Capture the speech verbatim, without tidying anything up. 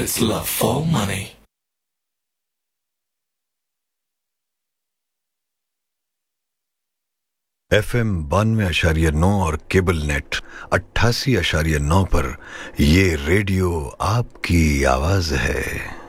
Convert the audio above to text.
is love for money. F M बानवे अशारिया नौ और केबल नेट अट्ठासी अशारिया नौ पर ये रेडियो आपकी आवाज है।